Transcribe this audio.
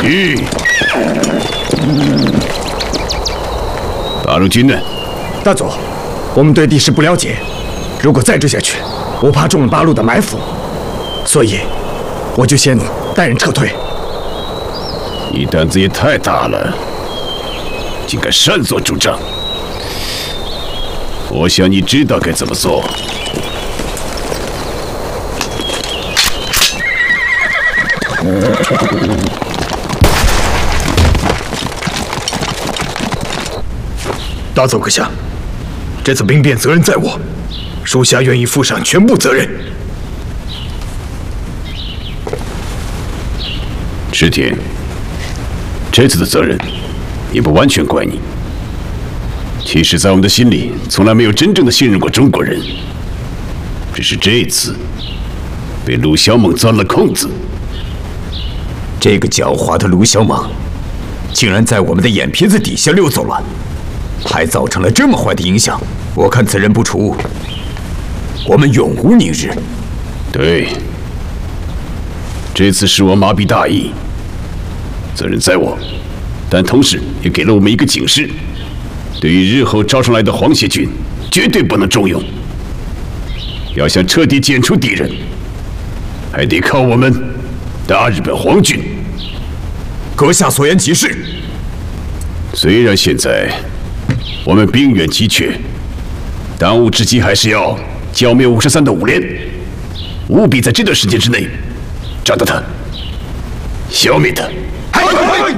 去！八路军呢？ 大佐，我们对地势不了解，如果再追下去，我怕中了八路的埋伏，所以我就先带人撤退。 你胆子也太大了，竟敢擅作主张！我想你知道该怎么做。 大佐阁下，这次兵变责任在我，属下愿意负上全部责任。 石田，这次的责任也不完全怪你。其实，在我们的心里，从来没有真正的信任过中国人，只是这次被卢小猛钻了空子。 这个狡猾的卢小猛，竟然在我们的眼皮子底下溜走了，还造成了这么坏的影响。我看此人不除，我们永无宁日。 对，这次是我麻痹大意，责任在我，但同时也给了我们一个警示：对于日后招上来的皇协军，绝对不能重用。要想彻底剪除敌人，还得靠我们大日本皇军。 阁下所言极是。 虽然现在我们兵源急缺，当务之急还是要剿灭53的5连，务必在这段时间之内找到他，消灭他。